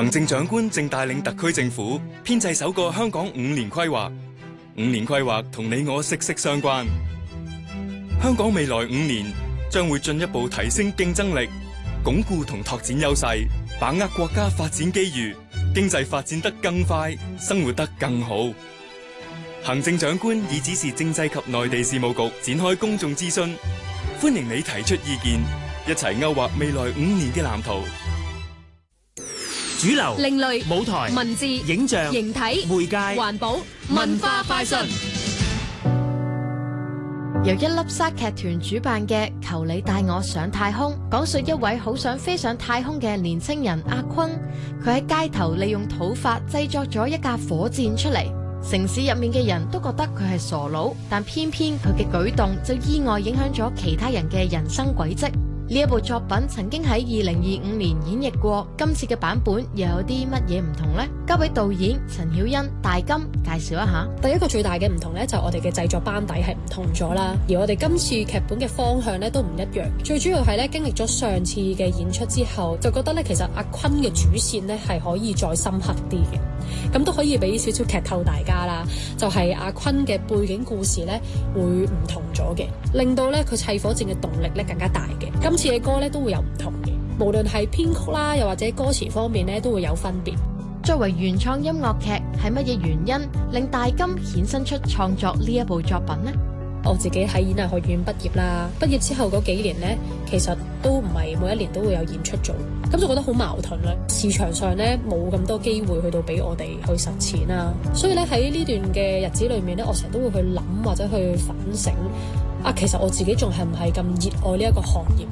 行政長官正帶領特區政府編製首個香港5年規劃。5年規劃同你我息息相關。香港未來5年將會進一步提升競爭力，鞏固同拓展優勢，把握國家發展機遇，經濟發展得更快，生活得更好。行政長官已指示政制及內地事務局展開公眾諮詢，歡迎你提出意見，一齊勾畫未來5年嘅藍圖。 主流、 另類、 舞台、 文字、 影像、 形體、 媒介、 環保、文化快訊。 由一粒沙劇團主辦嘅《求你帶我上太空》，講述一位好想飛上太空嘅年青人阿坤，佢喺街頭利用土法製作咗一架火箭出嚟。城市入面嘅人都覺得佢係傻佬，但偏偏佢嘅舉動就意外影響咗其他人嘅人生軌跡。呢一部作品曾經喺2025年演繹過，今次嘅版本又有啲乜嘢唔同呢？交俾導演陳曉欣、大金介紹一下。 第一個最大嘅唔同呢，就係我哋嘅製作班底係唔同咗啦，而我哋今次劇本嘅方向呢都唔一樣。最主要係咧經歷咗上次嘅演出之後，就覺得咧其實阿坤嘅主線呢係可以再深刻啲嘅。咁都可以俾少少劇透大家啦，就係阿坤嘅背景故事呢會唔同咗嘅，令到咧佢砌火箭嘅動力咧更加大嘅。今次嘅歌咧都會有唔同嘅，無論係編曲啦，又或者歌詞方面咧都會有分別。 作為原創音樂劇，係乜嘢原因令大金衍生出創作呢一部作品呢？ 我自己喺演藝學院畢業啦，畢業之後嗰幾年呢，其實都唔係每一年都會有演出做，咁就覺得好矛盾啦。市場上呢，冇咁多機會去到俾我哋去實踐啦，所以咧喺呢段嘅日子裏面呢，我成日都會去諗或者去反省，其實我自己仲係唔係咁熱愛呢一個行業？